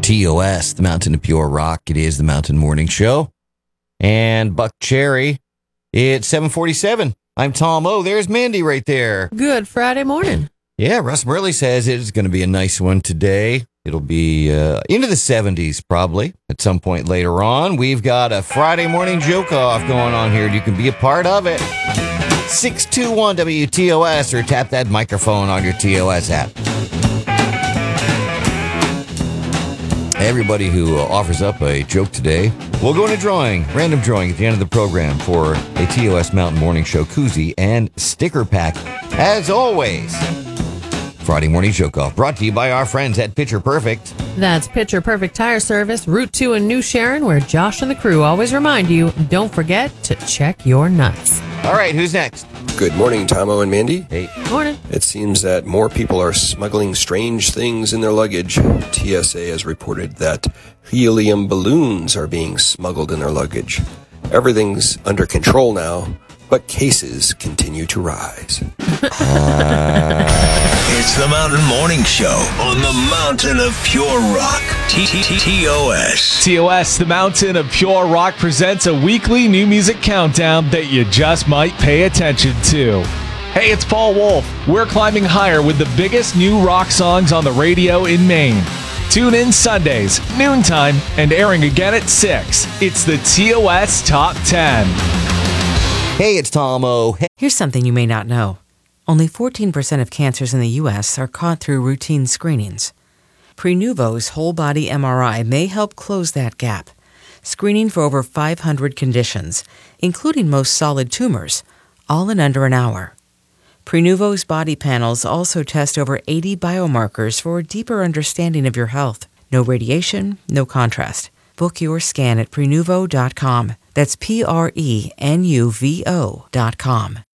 TOS, the Mountain of Pure Rock. It is the Mountain Morning Show. And Buck Cherry, it's 7:47. I'm Tom O. There's Mandy right there. Good Friday morning. Yeah, Russ Murley says it's going to be a nice one today. It'll be into the 70s probably at some point later on. We've got a Friday morning joke off going on here. You can be a part of it. 621 WTOS or tap that microphone on your TOS app. Everybody who offers up a joke today will go in a drawing, random drawing at the end of the program for a TOS Mountain Morning Show koozie and sticker pack. As always, Friday Morning Joke Off brought to you by our friends at Picture Perfect. That's Picture Perfect Tire Service, Route 2 in New Sharon, where Josh and the crew always remind you, don't forget to check your nuts. All right, who's next? Good morning, Tomo and Mandy. Hey. Morning. It seems that more people are smuggling strange things in their luggage. TSA has reported that helium balloons are being smuggled in their luggage. Everything's under control now, but cases continue to rise. It's the Mountain Morning Show on the Mountain of Pure Rock. TOS. TOS, the Mountain of Pure Rock, presents a weekly new music countdown that you just might pay attention to. Hey, it's Paul Wolf. We're climbing higher with the biggest new rock songs on the radio in Maine. Tune in Sundays, noontime, and airing again at 6. It's the TOS Top 10. Hey, it's Tom O. Hey. Here's something you may not know. Only 14% of cancers in the U.S. are caught through routine screenings. Prenuvo's whole-body MRI may help close that gap, screening for over 500 conditions, including most solid tumors, all in under an hour. Prenuvo's body panels also test over 80 biomarkers for a deeper understanding of your health. No radiation, no contrast. Book your scan at Prenuvo.com. That's Prenuvo.com.